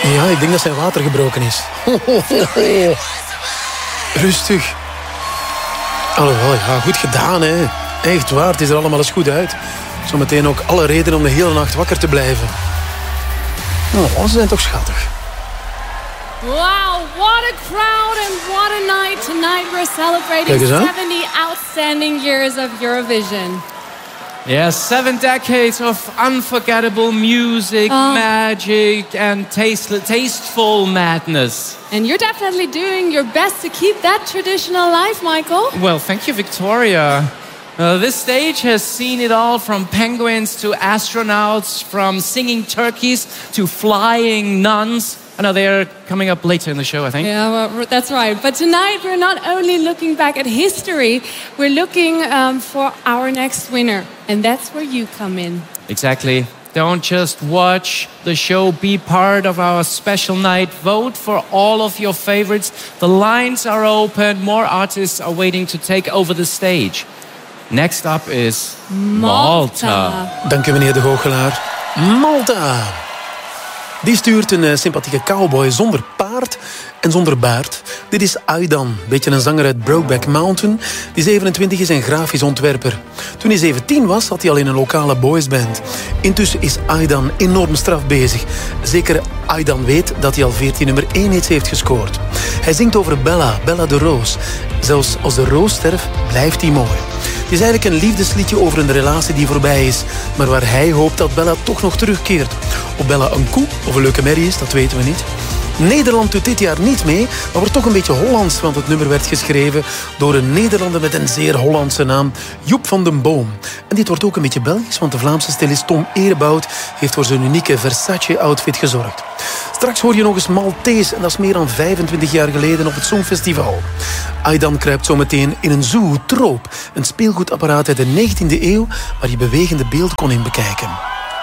Ja, ik denk dat zijn water gebroken is. Rustig. Alhoewel, ja, goed gedaan, hè. Echt waar, het is er allemaal eens goed uit. Zometeen ook alle reden om de hele nacht wakker te blijven. Oh, ze zijn toch schattig. Wow, what a crowd and what a night. Tonight we're celebrating 70 outstanding years of Eurovision. Yeah, 7 decades of unforgettable music, magic and tasteful madness. And you're definitely doing your best to keep that tradition alive, Michael. Well, thank you, Victoria. This stage has seen it all, from penguins to astronauts, from singing turkeys to flying nuns. I know they're coming up later in the show, I think. Yeah, well, that's right. But tonight we're not only looking back at history, we're looking for our next winner. And that's where you come in. Exactly. Don't just watch the show, be part of our special night. Vote for all of your favorites. The lines are open. More artists are waiting to take over the stage. Next up is Malta. Dank u, meneer de goochelaar. Malta. Die stuurt een sympathieke cowboy zonder paard en zonder baard. Dit is Aidan, beetje een zanger uit Brokeback Mountain. Die 27 is en grafisch ontwerper. Toen hij 17 was, zat hij al in een lokale boysband. Intussen is Aidan enorm straf bezig. Zeker Aidan weet dat hij al 14 nummer 1 hits heeft gescoord. Hij zingt over Bella, Bella de Roos. Zelfs als de roos sterft, blijft hij mooi. Het is eigenlijk een liefdesliedje over een relatie die voorbij is, maar waar hij hoopt dat Bella toch nog terugkeert. Of Bella een koe of een leuke merrie is, dat weten we niet. Nederland doet dit jaar niet mee, maar wordt toch een beetje Hollands, want het nummer werd geschreven door een Nederlander met een zeer Hollandse naam, Joep van den Boom. En dit wordt ook een beetje Belgisch, want de Vlaamse stylist Tom Erebout heeft voor zijn unieke Versace-outfit gezorgd. Straks hoor je nog eens Maltees, en dat is meer dan 25 jaar geleden op het Songfestival. Aidan kruipt zometeen in een Zoetroop, een speelgoedapparaat uit de 19e eeuw waar je bewegende beelden kon in bekijken.